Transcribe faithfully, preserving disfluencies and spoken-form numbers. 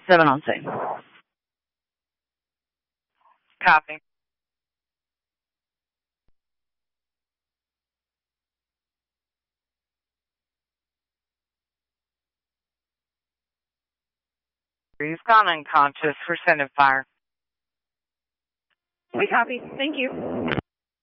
seven on scene. Copy. He's gone unconscious for send and fire. We copy. Thank you.